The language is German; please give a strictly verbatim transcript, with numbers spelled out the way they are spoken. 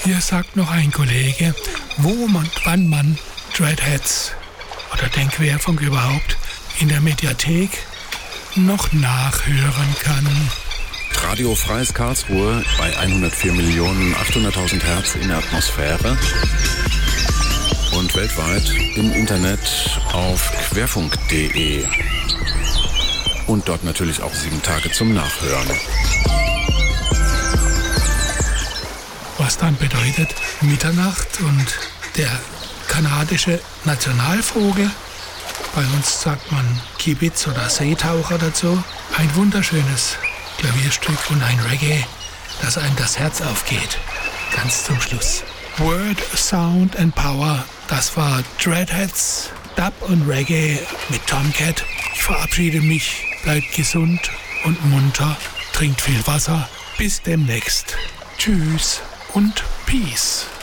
Hier sagt noch ein Kollege, wo man, wann man Dreadheads oder den Querfunk überhaupt in der Mediathek noch nachhören kann. Radio Freies Karlsruhe bei hundertvier Millionen achthunderttausend Hertz in der Atmosphäre und weltweit im Internet auf querfunk punkt de und dort natürlich auch sieben Tage zum Nachhören. Was dann bedeutet Mitternacht und der kanadische Nationalvogel. Bei uns sagt man Kibitz oder Seetaucher dazu. Ein wunderschönes Klavierstück und ein Reggae, das einem das Herz aufgeht. Ganz zum Schluss. Word, Sound and Power. Das war Dreadheads, Dub und Reggae mit Tomcat. Ich verabschiede mich. Bleibt gesund und munter. Trinkt viel Wasser. Bis demnächst. Tschüss und Peace.